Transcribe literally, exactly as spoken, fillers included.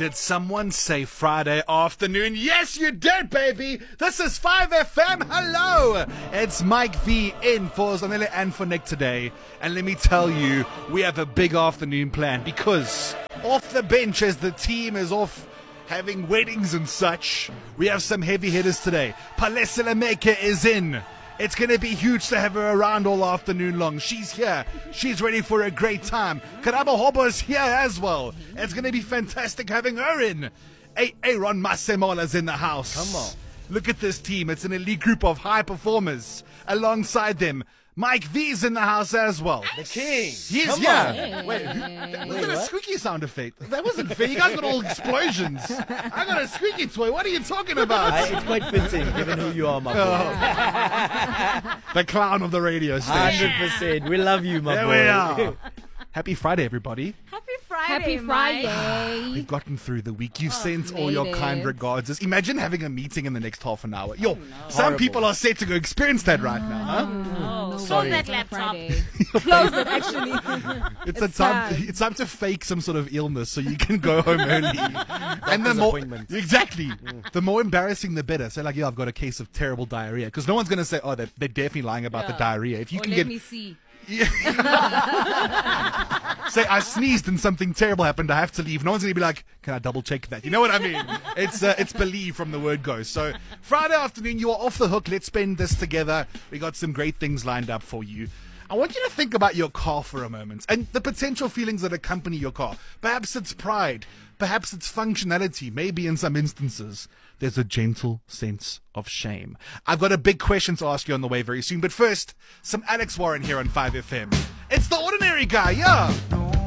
Did someone say Friday afternoon? Yes, you did, baby. This is five F M. Hello. It's Mike V in for Zanele and for Nick today. And let me tell you, we have a big afternoon plan because off the bench as the team is off having weddings and such, we have some heavy hitters today. Palesela Meke is in. It's going to be huge to have her around all afternoon long. She's here. She's ready for a great time. Karabo Hobo is here as well. It's going to be fantastic having her in. A- Aaron Masemola's in the house. Come on. Look at this team. It's an elite group of high performers. Alongside them, Mike V's in the house as well. The king. He's Come here. on. Wait, who, that, was Wait, that a what? squeaky sound effect? That wasn't fair. You guys got all explosions. I got a squeaky toy. What are you talking about? I, it's quite fitting, given who you are, my boy. The clown of the radio one station. hundred percent. We love you, my There boy. we are. Happy Friday, everybody. Happy Friday, Happy Mike. Friday. We've gotten through the week. You've sent all your made kind it. regards. Imagine having a meeting in the next half an hour. Yo, some Horrible. people are set to go experience that right now. Huh? Oh, Sorry. Close that On a laptop. Friday. Close it, actually. It's, a It's time. sad. It's time to fake some sort of illness so you can go home early. And the more appointment. exactly, the more embarrassing, the better. So like, yeah, I've got a case of terrible diarrhea because no one's gonna say, oh, they're, they're definitely lying about the Yeah. diarrhea. If you Or can let get me see. say I sneezed and something terrible happened, I have to leave. No one's gonna be like, can I double check that? You know what I mean? It's uh, it's believe from the word go. So Friday afternoon, you are off the hook. Let's spend this together. We got some great things lined up for you. I want you to think about your car for a moment and the potential feelings that accompany your car. Perhaps it's pride. Perhaps it's functionality. Maybe in some instances, there's a gentle sense of shame. I've got a big question to ask you on the way very soon. But first, some Alex Warren here on five F M. It's the ordinary guy, yeah.